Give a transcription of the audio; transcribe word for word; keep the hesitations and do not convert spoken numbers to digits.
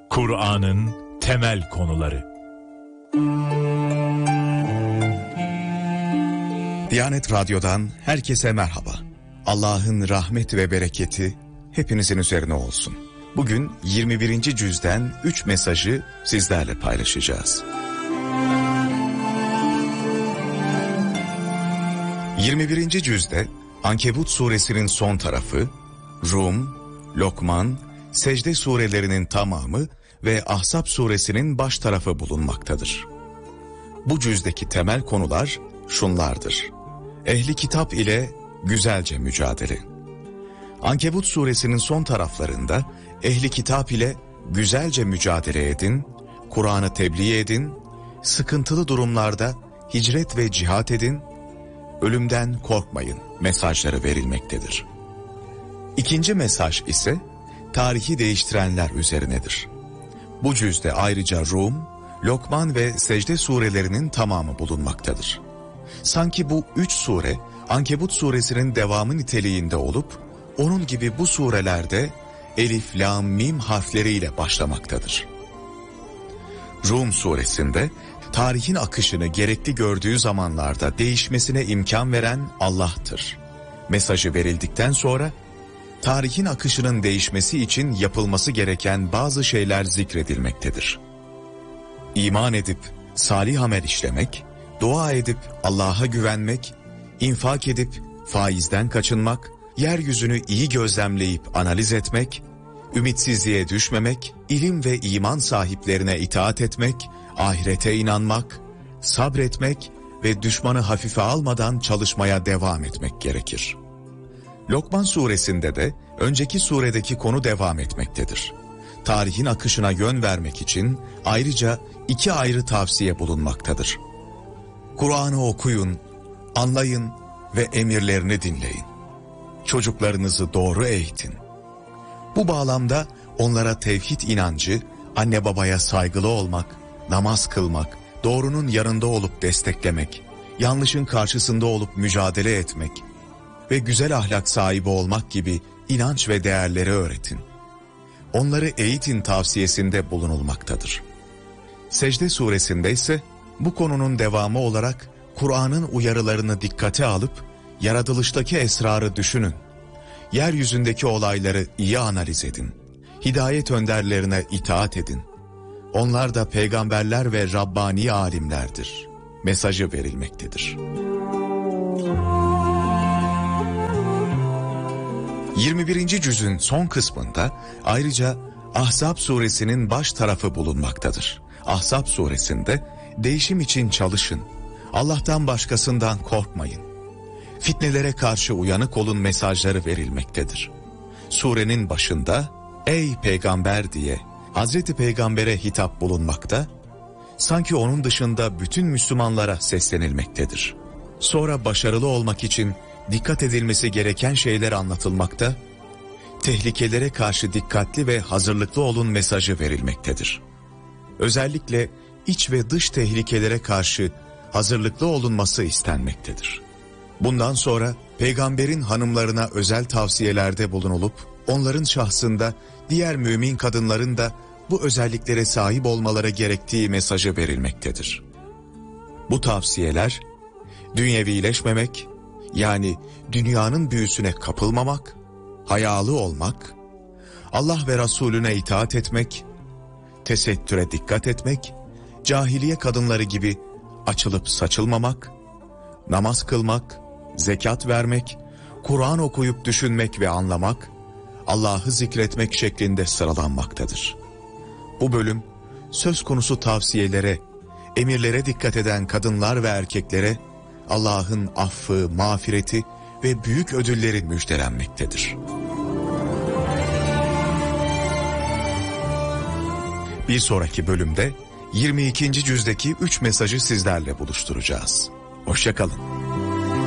Kur'an'ın temel konuları. Diyanet Radyo'dan herkese merhaba. Allah'ın rahmet ve bereketi hepinizin üzerine olsun. Bugün yirmi birinci cüzden üç mesajı sizlerle paylaşacağız. yirmi birinci cüzde Ankebut suresinin son tarafı, Rum, Lokman, Secde surelerinin tamamı ve Ahzab suresinin baş tarafı bulunmaktadır. Bu cüzdeki temel konular şunlardır: Ehli kitap ile güzelce mücadele. Ankebut suresinin son taraflarında ehli kitap ile güzelce mücadele edin, Kur'an'ı tebliğ edin, sıkıntılı durumlarda hicret ve cihat edin, ölümden korkmayın mesajları verilmektedir. İkinci mesaj ise tarihi değiştirenler üzerinedir. Bu cüzde ayrıca Rum, Lokman ve Secde surelerinin tamamı bulunmaktadır. Sanki bu üç sure Ankebut suresinin devamı niteliğinde olup, onun gibi bu surelerde elif, lam, mim harfleriyle başlamaktadır. Rum suresinde tarihin akışını gerekli gördüğü zamanlarda değişmesine imkan veren Allah'tır mesajı verildikten sonra, tarihin akışının değişmesi için yapılması gereken bazı şeyler zikredilmektedir. İman edip salih amel işlemek, dua edip Allah'a güvenmek, infak edip faizden kaçınmak, yeryüzünü iyi gözlemleyip analiz etmek, ümitsizliğe düşmemek, ilim ve iman sahiplerine itaat etmek, ahirete inanmak, sabretmek ve düşmanı hafife almadan çalışmaya devam etmek gerekir. Lokman suresinde de önceki suredeki konu devam etmektedir. Tarihin akışına yön vermek için ayrıca iki ayrı tavsiye bulunmaktadır. Kur'an'ı okuyun, anlayın ve emirlerini dinleyin. Çocuklarınızı doğru eğitin. Bu bağlamda onlara tevhid inancı, anne babaya saygılı olmak, namaz kılmak, doğrunun yanında olup desteklemek, yanlışın karşısında olup mücadele etmek ve güzel ahlak sahibi olmak gibi inanç ve değerleri öğretin. Onları eğitin tavsiyesinde bulunulmaktadır. Secde suresinde ise bu konunun devamı olarak Kur'an'ın uyarılarını dikkate alıp yaratılıştaki esrarı düşünün. Yeryüzündeki olayları iyi analiz edin. Hidayet önderlerine itaat edin. Onlar da peygamberler ve Rabbani alimlerdir mesajı verilmektedir. yirmi birinci cüzün son kısmında ayrıca Ahzab suresinin baş tarafı bulunmaktadır. Ahzab suresinde değişim için çalışın, Allah'tan başkasından korkmayın, fitnelere karşı uyanık olun mesajları verilmektedir. Surenin başında ey peygamber diye Hazreti Peygamber'e hitap bulunmakta, sanki onun dışında bütün Müslümanlara seslenilmektedir. Sonra başarılı olmak için dikkat edilmesi gereken şeyler anlatılmakta, tehlikelere karşı dikkatli ve hazırlıklı olun mesajı verilmektedir. Özellikle iç ve dış tehlikelere karşı hazırlıklı olunması istenmektedir. Bundan sonra peygamberin hanımlarına özel tavsiyelerde bulunulup, onların şahsında diğer mümin kadınların da bu özelliklere sahip olmaları gerektiği mesajı verilmektedir. Bu tavsiyeler, dünyevileşmemek, yani dünyanın büyüsüne kapılmamak, hayalı olmak, Allah ve Resulüne itaat etmek, tesettüre dikkat etmek, cahiliye kadınları gibi açılıp saçılmamak, namaz kılmak, zekat vermek, Kur'an okuyup düşünmek ve anlamak, Allah'ı zikretmek şeklinde sıralanmaktadır. Bu bölüm söz konusu tavsiyelere, emirlere dikkat eden kadınlar ve erkeklere Allah'ın affı, mağfireti ve büyük ödülleri müjdelenmektedir. Bir sonraki bölümde yirmi ikinci cüzdeki üç mesajı sizlerle buluşturacağız. Hoşça kalın.